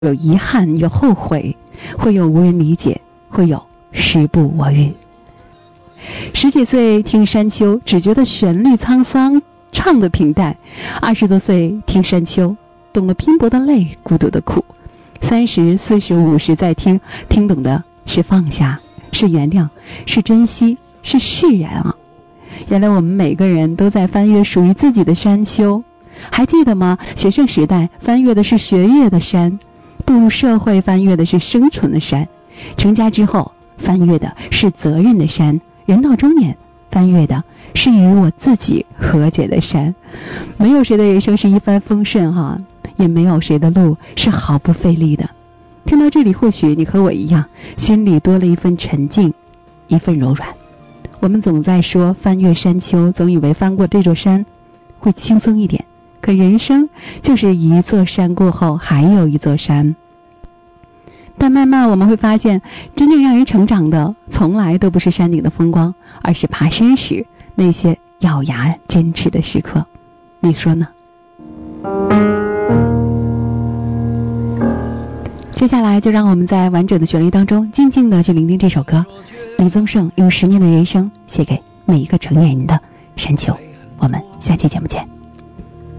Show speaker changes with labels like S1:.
S1: 有遗憾，有后悔，会有无人理解，会有时不我予。10几岁听山丘，只觉得旋律沧桑，唱得平淡。20多岁听山丘，懂了拼搏的累，孤独的苦。30、40、50再听，听懂的是放下，是原谅，是珍惜，是释然啊！原来我们每个人都在翻越属于自己的山丘。还记得吗？学生时代翻越的是学业的山，步入社会翻越的是生存的山，成家之后翻越的是责任的山，人到中年翻越的是与我自己和解的山。没有谁的人生是一帆风顺哈，也没有谁的路是毫不费力的。听到这里，或许你和我一样，心里多了一份沉静，一份柔软。我们总在说翻越山丘，总以为翻过这座山会轻松一点，可人生就是一座山过后还有一座山。但慢慢我们会发现，真正让人成长的从来都不是山顶的风光，而是爬山时那些咬牙坚持的时刻。你说呢？接下来就让我们在完整的旋律当中静静的去聆听这首歌，李宗盛用10年的人生写给每一个成年人的山丘。我们下期节目见。